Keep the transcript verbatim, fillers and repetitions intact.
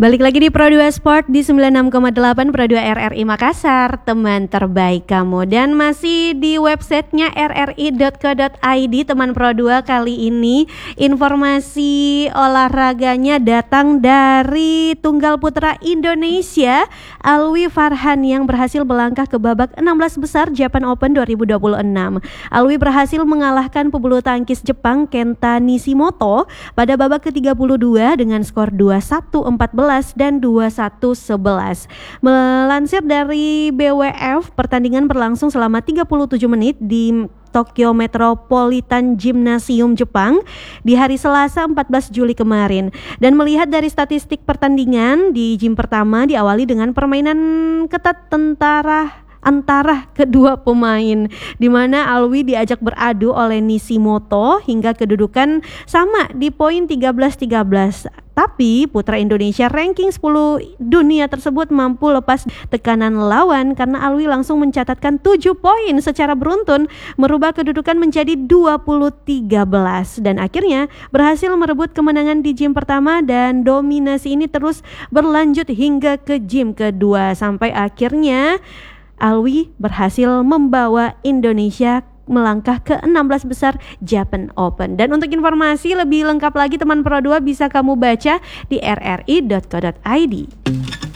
Balik lagi di Pro dua Sport di sembilan puluh enam koma delapan Pro dua R R I Makassar, teman terbaik kamu. Dan masih di websitenya r r i dot co dot i d, teman Pro dua. Kali ini informasi olahraganya datang dari tunggal putra Indonesia, Alwi Farhan, yang berhasil melangkah ke babak enam belas besar Japan Open dua ribu dua puluh enam. Alwi berhasil mengalahkan pebulu tangkis Jepang Kenta Nishimoto pada babak ke tiga puluh dua dengan skor dua satu empat belas dan dua satu sebelas. Melansir dari B W F, pertandingan berlangsung selama tiga puluh tujuh menit di Tokyo Metropolitan Gymnasium Jepang di hari Selasa empat belas Juli kemarin. Dan melihat dari statistik pertandingan, di gym pertama diawali dengan permainan ketat tentara antara kedua pemain, di mana Alwi diajak beradu oleh Nishimoto hingga kedudukan sama di poin tiga belas tiga belas. Tapi putra Indonesia ranking sepuluh dunia tersebut mampu lepas tekanan lawan karena Alwi langsung mencatatkan tujuh poin secara beruntun, merubah kedudukan menjadi dua puluh tiga belas, dan akhirnya berhasil merebut kemenangan di gym pertama. Dan dominasi ini terus berlanjut hingga ke gym kedua sampai akhirnya Alwi berhasil membawa Indonesia melangkah ke enam belas besar Japan Open. Dan untuk informasi lebih lengkap lagi teman Pro dua bisa kamu baca di r r i dot co dot i d.